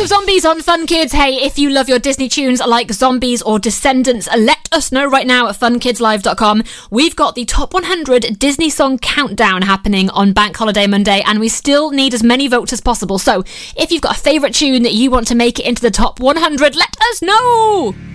of Zombies on Fun Kids. Hey, if you love your Disney tunes like Zombies or Descendants, let us know right now at funkidslive.com. We've got the top 100 Disney song countdown happening on Bank Holiday Monday, and we still need as many votes as possible. So if you've got a favourite tune that you want to make it into the top 100, let us know!